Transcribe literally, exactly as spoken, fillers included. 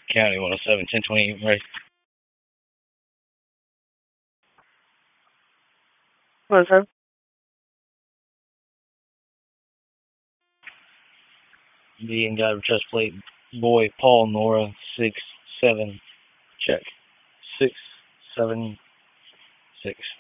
County, one oh seven, ten twenty, right? What is that? Being got a chest plate. Boy, Paul, Nora, six, seven, check. Six, seven, six.